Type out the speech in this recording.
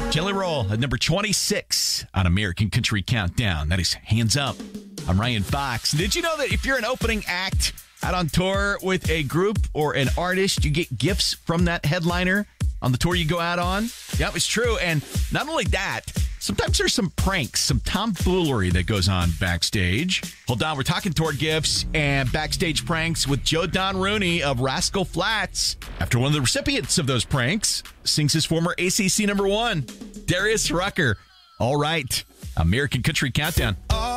Jelly Roll at number 26 on American Country Countdown. That is Hands Up. I'm Ryan Fox. Did you know that if you're an opening act out on tour with a group or an artist, you get gifts from that headliner on the tour you go out on? Yeah, it's true. And not only that, sometimes there's some pranks, some tomfoolery that goes on backstage. Hold on, we're talking tour gifts and backstage pranks with Joe Don Rooney of Rascal Flatts. After one of the recipients of those pranks sings his former ACC number one, Darius Rucker. All right, American Country Countdown.